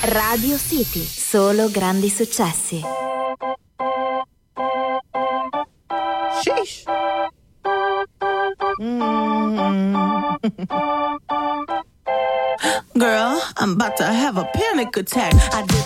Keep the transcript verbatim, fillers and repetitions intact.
Radio City, solo grandi successi. Sheesh. Mm. Girl, I'm about to have a panic attack. I did